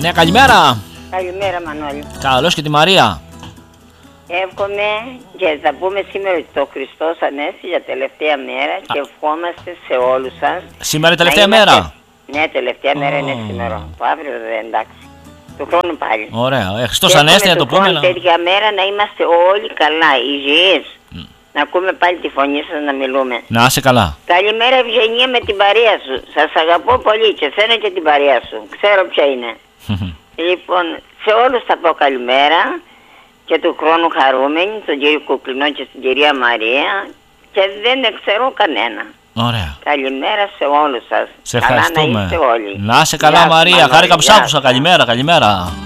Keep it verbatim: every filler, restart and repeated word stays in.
Ναι, καλημέρα. Καλημέρα, Μανώλη. Καλώς και τη Μαρία. Εύχομαι και θα πούμε σήμερα ότι το Χριστός Ανέστη για τελευταία μέρα και ευχόμαστε σε όλους σας. Σήμερα η τελευταία είμαστε... μέρα. Ναι, τελευταία oh. μέρα είναι σήμερα. Το αύριο δεν, εντάξει. Του χρόνου πάλι. Ωραία. Ε, Χριστός Ανέστη να το πούμε. Και τέτοια μέρα να είμαστε όλοι καλά, υγιείς. Mm. Να ακούμε πάλι τη φωνή σας να μιλούμε. Να είσαι καλά. Καλημέρα, Ευγενία, με την παρέα σου. Σας αγαπώ πολύ και σένα και την παρέα σου. Ξέρω ποια είναι. Λοιπόν, σε όλους θα πω καλημέρα. Και του χρόνου χαρούμενοι, τον κύριο Κουκλινό και στην κυρία Μαρία. Και δεν ξέρω κανένα. Ωραία. Καλημέρα σε όλους σας. Σε καλά ευχαριστούμε. Να είστε όλοι. Να είσαι καλά, Γεια, Μαρία. Μανώλη, Χάρηκα που σ' γεια. άκουσα. Καλημέρα, καλημέρα.